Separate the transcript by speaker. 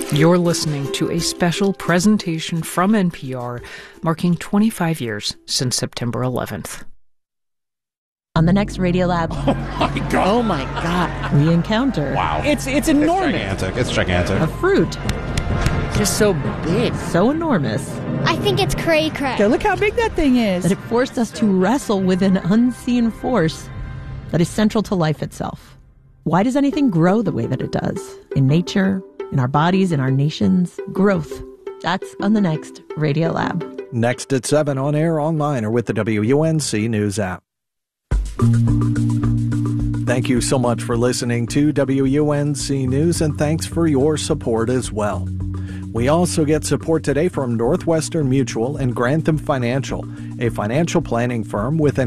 Speaker 1: You're listening to a special presentation from NPR marking 25 years since September 11th.
Speaker 2: On the next Radiolab.
Speaker 3: Oh my God.
Speaker 2: We encounter.
Speaker 3: Wow. It's enormous.
Speaker 4: It's gigantic.
Speaker 2: A fruit.
Speaker 3: Just so big.
Speaker 2: So enormous.
Speaker 5: I think it's cray-cray.
Speaker 6: Okay, look how big that thing is.
Speaker 2: That it forced us to wrestle with an unseen force that is central to life itself. Why does anything grow the way that it does? In nature, in our bodies, in our nations, growth. That's on the next Radiolab.
Speaker 7: Next at 7 on air, online, or with the WUNC News app. Thank you so much for listening to WUNC News, and thanks for your support as well. We also get support today from Northwestern Mutual and Grantham Financial, a financial planning firm with an